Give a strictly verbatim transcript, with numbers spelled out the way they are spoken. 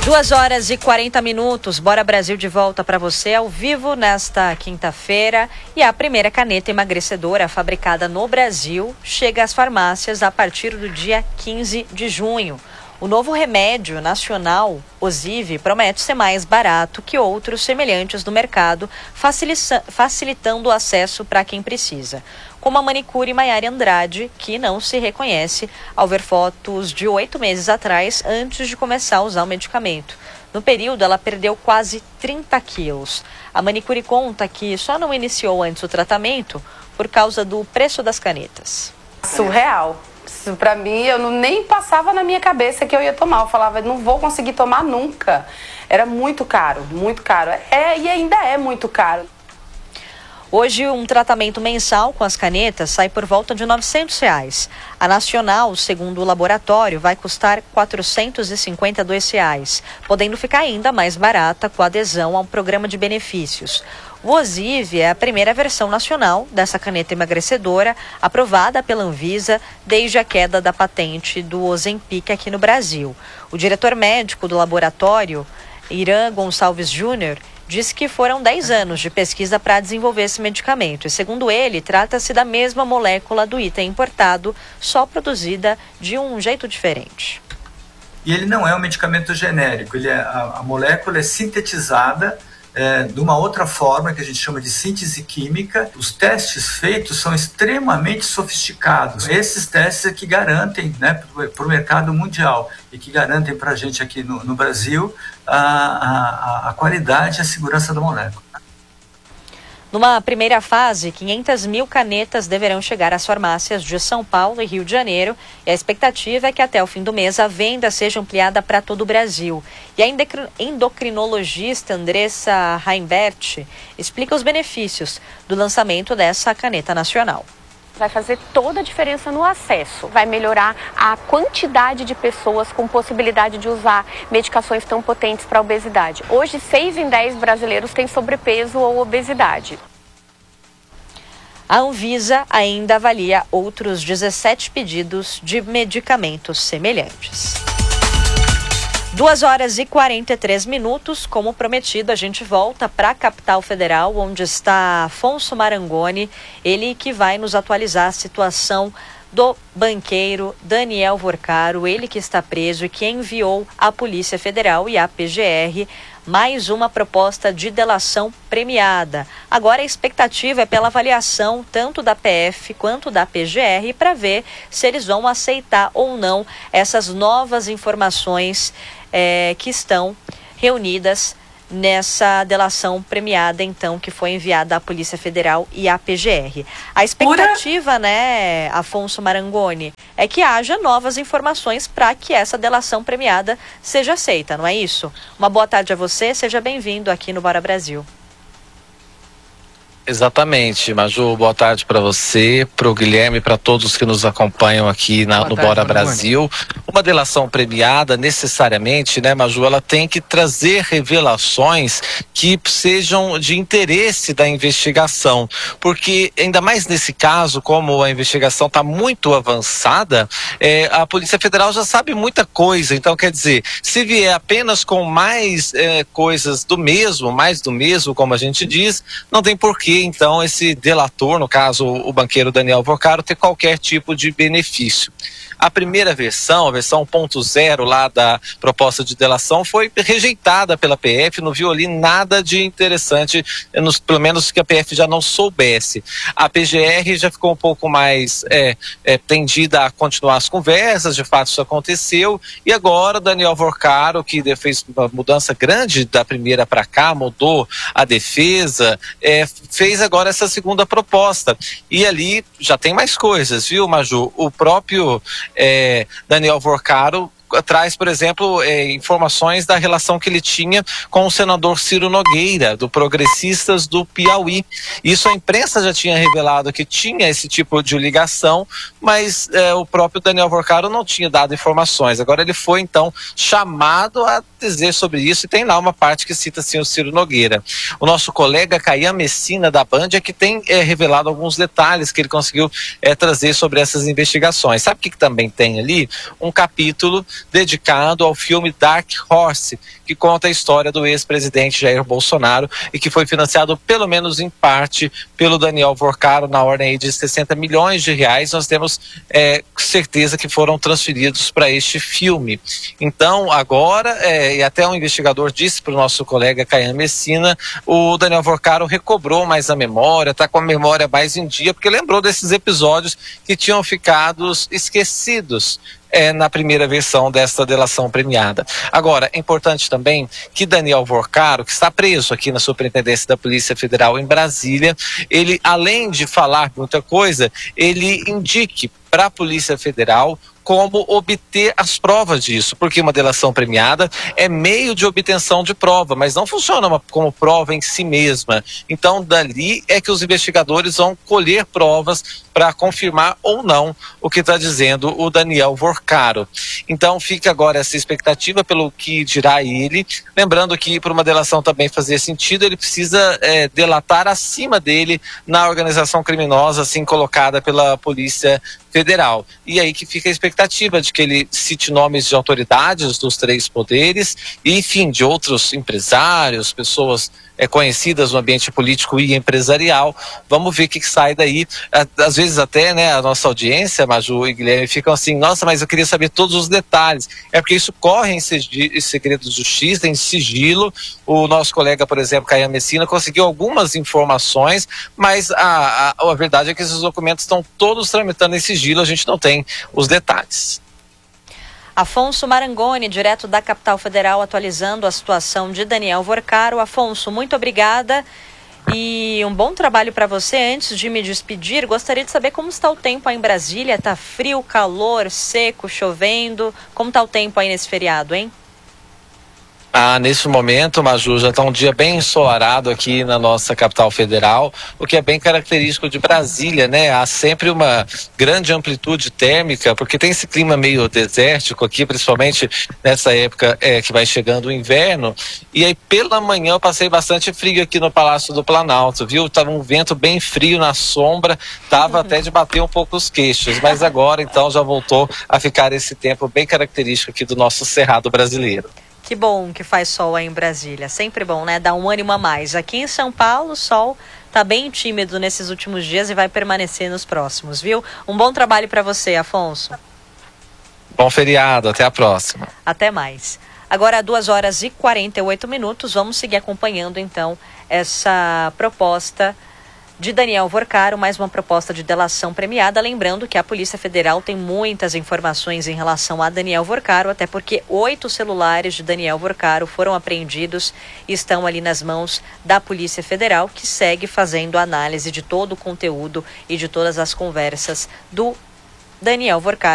Duas horas e quarenta minutos, Bora Brasil de volta para você ao vivo nesta quinta-feira. E a primeira caneta emagrecedora fabricada no Brasil chega às farmácias a partir do dia quinze de junho. O novo remédio nacional, Ozivy, promete ser mais barato que outros semelhantes no mercado, facilitando o acesso para quem precisa. Como a manicure Maiara Andrade, que não se reconhece ao ver fotos de oito meses atrás, antes de começar a usar o medicamento. No período, ela perdeu quase trinta quilos. A manicure conta que só não iniciou antes o tratamento por causa do preço das canetas. Surreal. Isso, pra mim, eu não, nem passava na minha cabeça que eu ia tomar. Eu falava, não vou conseguir tomar nunca. Era muito caro, muito caro. É, e ainda é muito caro. Hoje, um tratamento mensal com as canetas sai por volta de novecentos reais. A nacional, segundo o laboratório, vai custar quatrocentos e cinquenta e dois reais, podendo ficar ainda mais barata com a adesão a um programa de benefícios. O Ozivy é a primeira versão nacional dessa caneta emagrecedora, aprovada pela Anvisa desde a queda da patente do Ozempic aqui no Brasil. O diretor médico do laboratório, Irã Gonçalves Júnior, disse que foram dez anos de pesquisa para desenvolver esse medicamento. E, segundo ele, trata-se da mesma molécula do item importado, só produzida de um jeito diferente. E ele não é um medicamento genérico, ele é, a, a molécula é sintetizada é, de uma outra forma que a gente chama de síntese química. Os testes feitos são extremamente sofisticados. Esses testes é que garantem, né, para o mercado mundial e que garantem para a gente aqui no, no Brasil a, a, a qualidade e a segurança da molécula. Numa primeira fase, quinhentas mil canetas deverão chegar às farmácias de São Paulo e Rio de Janeiro. E a expectativa é que até o fim do mês a venda seja ampliada para todo o Brasil. E a endocrinologista Andressa Heimbert explica os benefícios do lançamento dessa caneta nacional. Vai fazer toda a diferença no acesso, vai melhorar a quantidade de pessoas com possibilidade de usar medicações tão potentes para a obesidade. Hoje, seis em dez brasileiros têm sobrepeso ou obesidade. A Anvisa ainda avalia outros dezessete pedidos de medicamentos semelhantes. Duas horas e quarenta e três minutos, como prometido, a gente volta para a capital federal, onde está Afonso Marangoni, ele que vai nos atualizar a situação do banqueiro Daniel Vorcaro, ele que está preso e que enviou à Polícia Federal e à P G R mais uma proposta de delação premiada. Agora a expectativa é pela avaliação tanto da P F quanto da P G R para ver se eles vão aceitar ou não essas novas informações é, que estão reunidas nessa delação premiada, então, que foi enviada à Polícia Federal e à P G R. A expectativa, Pura... né, Afonso Marangoni, é que haja novas informações para que essa delação premiada seja aceita, não é isso? Uma boa tarde a você, seja bem-vindo aqui no Bora Brasil. Exatamente, Maju, boa tarde para você, para o Guilherme, para todos que nos acompanham aqui na, no tarde, Bora Brasil. Uma delação premiada, necessariamente, né, Maju, ela tem que trazer revelações que sejam de interesse da investigação, porque ainda mais nesse caso, como a investigação está muito avançada, é, a Polícia Federal já sabe muita coisa. Então, quer dizer, se vier apenas com mais é, coisas do mesmo, mais do mesmo, como a gente diz, não tem porquê então esse delator, no caso o banqueiro Daniel Vorcaro, ter qualquer tipo de benefício. A primeira versão, a versão um ponto zero lá da proposta de delação, foi rejeitada pela P F, não viu ali nada de interessante, nos, pelo menos que a P F já não soubesse. A P G R já ficou um pouco mais é, é, tendida a continuar as conversas, de fato isso aconteceu, e agora o Daniel Vorcaro, que fez uma mudança grande da primeira para cá, mudou a defesa, é, fez agora essa segunda proposta. E ali já tem mais coisas, viu, Maju? O próprio É, Daniel Vorcaro traz, por exemplo, é, informações da relação que ele tinha com o senador Ciro Nogueira, do Progressistas do Piauí. Isso a imprensa já tinha revelado que tinha esse tipo de ligação, mas é, o próprio Daniel Vorcaro não tinha dado informações. Agora ele foi, então, chamado a dizer sobre isso, e tem lá uma parte que cita, assim, o Ciro Nogueira. O nosso colega Caian Messina, da Band, é que tem é, revelado alguns detalhes que ele conseguiu é, trazer sobre essas investigações. Sabe o que, que também tem ali? Um capítulo dedicado ao filme Dark Horse, que conta a história do ex-presidente Jair Bolsonaro e que foi financiado pelo menos em parte pelo Daniel Vorcaro, na ordem aí de sessenta milhões de reais. Nós temos é, certeza que foram transferidos para este filme. Então, agora, é, e até um investigador disse para o nosso colega Caian Messina, o Daniel Vorcaro recobrou mais a memória, está com a memória mais em dia, porque lembrou desses episódios que tinham ficado esquecidos É, na primeira versão desta delação premiada. Agora, é importante também que Daniel Vorcaro, que está preso aqui na Superintendência da Polícia Federal em Brasília, ele, além de falar muita coisa, ele indique para a Polícia Federal como obter as provas disso, porque uma delação premiada é meio de obtenção de prova, mas não funciona uma, como prova em si mesma. Então, dali é que os investigadores vão colher provas para confirmar ou não o que está dizendo o Daniel Vorcaro. Então, fica agora essa expectativa pelo que dirá ele, lembrando que para uma delação também fazer sentido, ele precisa é, delatar acima dele na organização criminosa, assim colocada pela Polícia Federal. E aí que fica a expectativa de que ele cite nomes de autoridades dos três poderes e, enfim, de outros empresários, pessoas é, conhecidas no ambiente político e empresarial. Vamos ver o que, que sai daí. Às vezes até, né, a nossa audiência, Maju e Guilherme, ficam assim, nossa, mas eu queria saber todos os detalhes. É porque isso corre em segredo de justiça, em sigilo. O nosso colega, por exemplo, Caian Messina, conseguiu algumas informações, mas a, a, a verdade é que esses documentos estão todos tramitando em sigilo, a gente não tem os detalhes. Afonso Marangoni, direto da capital federal, atualizando a situação de Daniel Vorcaro. Afonso, muito obrigada e um bom trabalho para você. Antes de me despedir, gostaria de saber como está o tempo aí em Brasília. Tá frio, calor, seco, chovendo? Como está o tempo aí nesse feriado, hein? Ah, nesse momento, Maju, já está um dia bem ensolarado aqui na nossa capital federal, o que é bem característico de Brasília, né? Há sempre uma grande amplitude térmica, porque tem esse clima meio desértico aqui, principalmente nessa época é, que vai chegando o inverno. E aí, pela manhã, eu passei bastante frio aqui no Palácio do Planalto, viu? Tava um vento bem frio na sombra, tava até de bater um pouco os queixos, mas agora, então, já voltou a ficar esse tempo bem característico aqui do nosso Cerrado brasileiro. Que bom que faz sol aí em Brasília. Sempre bom, né? Dá um ânimo a mais. Aqui em São Paulo, o sol tá bem tímido nesses últimos dias e vai permanecer nos próximos, viu? Um bom trabalho para você, Afonso. Bom feriado, até a próxima. Até mais. Agora, duas horas e quarenta e oito minutos, vamos seguir acompanhando, então, essa proposta de Daniel Vorcaro, mais uma proposta de delação premiada. Lembrando que a Polícia Federal tem muitas informações em relação a Daniel Vorcaro, até porque oito celulares de Daniel Vorcaro foram apreendidos e estão ali nas mãos da Polícia Federal, que segue fazendo análise de todo o conteúdo e de todas as conversas do Daniel Vorcaro.